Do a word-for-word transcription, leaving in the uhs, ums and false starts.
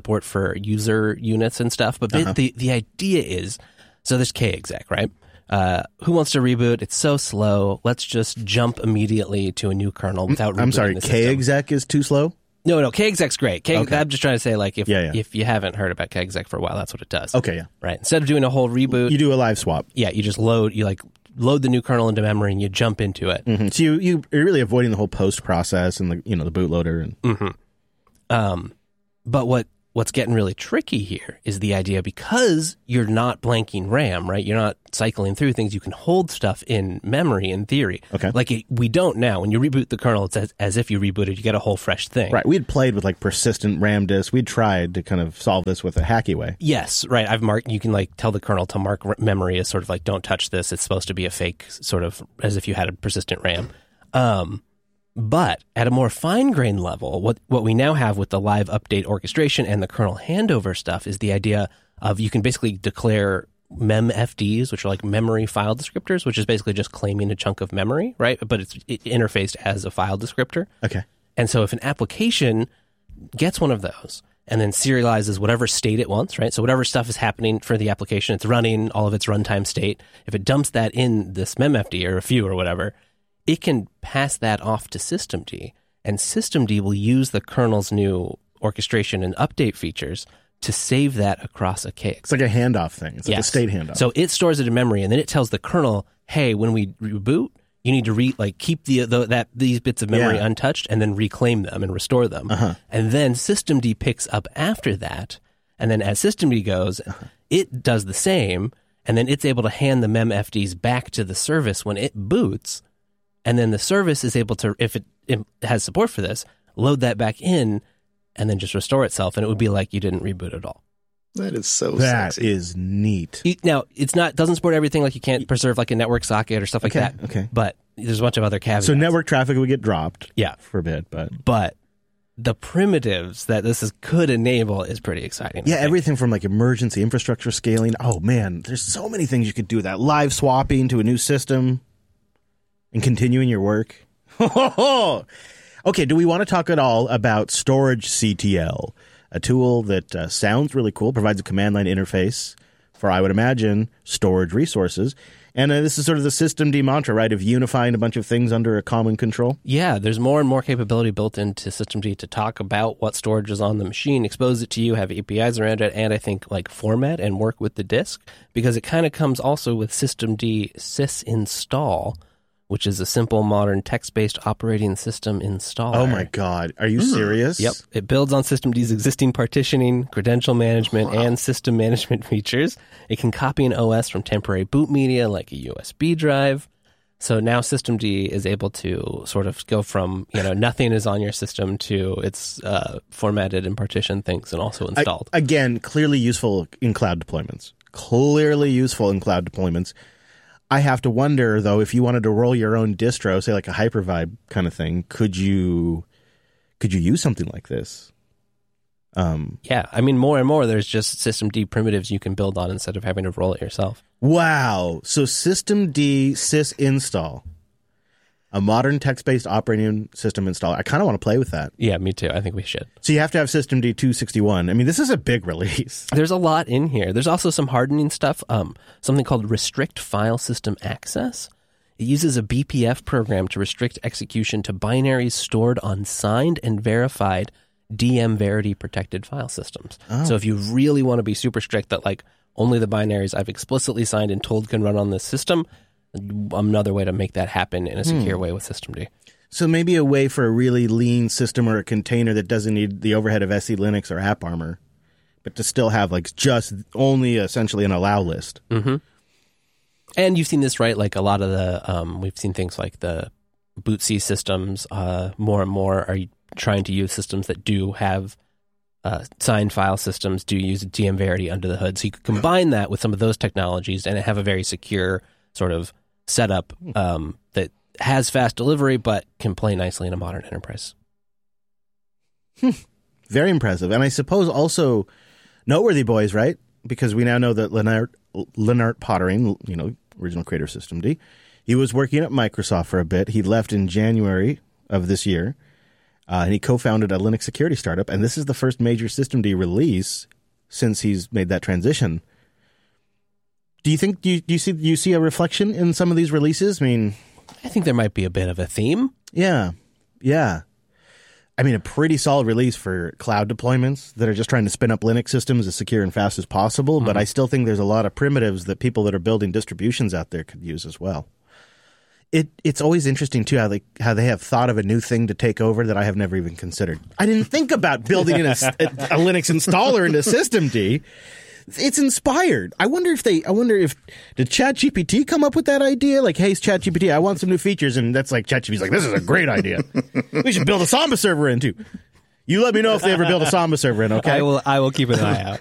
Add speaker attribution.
Speaker 1: support for user units and stuff. But uh-huh. the, the idea is, so there's kexec, right? Uh, who wants to reboot? It's so slow. Let's just jump immediately to a new kernel without rebooting
Speaker 2: I'm sorry,
Speaker 1: the system.
Speaker 2: kexec is too slow?
Speaker 1: No, no, kexec's great. K-
Speaker 2: okay.
Speaker 1: I'm just trying to say, like, if
Speaker 2: yeah, yeah.
Speaker 1: if you haven't heard about kexec for a while, that's what it does.
Speaker 2: Okay, yeah.
Speaker 1: Right. Instead of doing a whole reboot,
Speaker 2: you do a live swap.
Speaker 1: Yeah, you just load, you like load the new kernel into memory and you jump into it.
Speaker 2: Mm-hmm. So you, you, you're really avoiding the whole post process and the, you know, the bootloader. And...
Speaker 1: Mm-hmm. Um, but what what's getting really tricky here is the idea, because you're not blanking RAM, right? You're not cycling through things. You can hold stuff in memory in theory.
Speaker 2: Okay.
Speaker 1: Like it, we don't now. When you reboot the kernel, it's as, as if you rebooted. You get a whole fresh thing.
Speaker 2: Right. We had played with like persistent RAM disks. We'd tried to kind of solve this with a hacky way.
Speaker 1: Yes, right. I've marked. You can like tell the kernel to mark r- memory as sort of like, don't touch this. It's supposed to be a fake, sort of as if you had a persistent RAM. Um, But at a more fine-grained level, what, what we now have with the live update orchestration and the kernel handover stuff is the idea of you can basically declare memfds, which are like memory file descriptors, which is basically just claiming a chunk of memory, right? But it's interfaced as a file descriptor.
Speaker 2: Okay.
Speaker 1: And so if an application gets one of those and then serializes whatever state it wants, right? So whatever stuff is happening for the application, it's running all of its runtime state. If it dumps that in this memfd or a few or whatever, it can pass that off to systemd, and systemd will use the kernel's new orchestration and update features to save that across a kexec.
Speaker 2: It's like a handoff thing. It's like
Speaker 1: yes.
Speaker 2: a state handoff.
Speaker 1: So it stores it in memory, and then it tells the kernel, hey, when we reboot, you need to re like keep the, the that these bits of memory
Speaker 2: yeah.
Speaker 1: untouched and then reclaim them and restore them.
Speaker 2: Uh-huh.
Speaker 1: And then systemd picks up after that, and then as systemd goes, uh-huh. it does the same, and then it's able to hand the memfds back to the service when it boots. And then the service is able to, if it, it has support for this, load that back in and then just restore itself. And it would be like you didn't reboot at all.
Speaker 3: That is so
Speaker 2: That
Speaker 3: sexy.
Speaker 2: is neat.
Speaker 1: Now, it's not doesn't support everything. Like you can't preserve like a network socket or stuff like
Speaker 2: okay,
Speaker 1: that.
Speaker 2: Okay.
Speaker 1: But there's a bunch of other caveats.
Speaker 2: So network traffic would get dropped
Speaker 1: yeah.
Speaker 2: for a bit. But
Speaker 1: but the primitives that this is, could enable is pretty exciting.
Speaker 2: Yeah, everything from like emergency infrastructure scaling. Oh, man, there's so many things you could do with that. Live swapping to a new system. And continuing your work. Okay, do we want to talk at all about Storage C T L, a tool that uh, sounds really cool, provides a command line interface for, I would imagine, storage resources. And uh, this is sort of the systemd mantra, right, of unifying a bunch of things under a common control?
Speaker 1: Yeah, there's more and more capability built into systemd to talk about what storage is on the machine, expose it to you, have A P Is around it, and I think like format and work with the disk, because it kind of comes also with systemd sysinstall, which is a simple, modern, text-based operating system installer.
Speaker 2: Oh, my God. Are you mm. serious?
Speaker 1: Yep. It builds on systemd's existing partitioning, credential management, wow. and system management features. It can copy an O S from temporary boot media like a U S B drive. So now systemd is able to sort of go from, you know, nothing is on your system to it's uh, formatted and partitioned things and also installed.
Speaker 2: I, again, clearly useful in cloud deployments. Clearly useful in cloud deployments. I have to wonder, though, if you wanted to roll your own distro, say like a Hypervibe kind of thing, could you could you use something like this? Um,
Speaker 1: yeah, I mean, more and more, there's just systemd primitives you can build on instead of having to roll it yourself.
Speaker 2: Wow. So systemd sysinstall, a modern text-based operating system installer. I kind of want to play with that.
Speaker 1: Yeah, me too. I think we should.
Speaker 2: So you have to have systemd two sixty-one. I mean, this is a big release.
Speaker 1: There's a lot in here. There's also some hardening stuff, um, something called restrict file system access. It uses a B P F program to restrict execution to binaries stored on signed and verified D M Verity protected file systems. Oh. So if you really want to be super strict that like only the binaries I've explicitly signed and told can run on this system, another way to make that happen in a secure hmm. way with systemd.
Speaker 2: So maybe a way for a really lean system or a container that doesn't need the overhead of S E Linux or AppArmor, but to still have like just only essentially an allow list.
Speaker 1: Mm-hmm. And you've seen this, right? Like a lot of the, um, we've seen things like the bootc systems uh, more and more are trying to use systems that do have uh, signed file systems, do use D M Verity under the hood. So you could combine that with some of those technologies and have a very secure sort of setup um, that has fast delivery but can play nicely in a modern enterprise.
Speaker 2: Very impressive. And I suppose also noteworthy, boys, right? Because we now know that Lennart, Lennart Poettering, you know, original creator of systemd, he was working at Microsoft for a bit. He left in January of this year. Uh, and he co-founded a Linux security startup, and this is the first major systemd release since he's made that transition. Do you think do you, do you see do you see a reflection in some of these releases? I mean,
Speaker 1: I think there might be a bit of a theme.
Speaker 2: Yeah, yeah. I mean, a pretty solid release for cloud deployments that are just trying to spin up Linux systems as secure and fast as possible. Mm-hmm. But I still think there's a lot of primitives that people that are building distributions out there could use as well. It it's always interesting too how they how they have thought of a new thing to take over that I have never even considered. I didn't think about building in a, a, a Linux installer into systemd. It's inspired. I wonder if they. I wonder if did ChatGPT come up with that idea? Like, hey, ChatGPT, I want some new features, and that's like ChatGPT's like, this is a great idea. We should build a Samba server in too. You let me know if they ever build a Samba server in. Okay,
Speaker 1: I will. I will keep an eye out.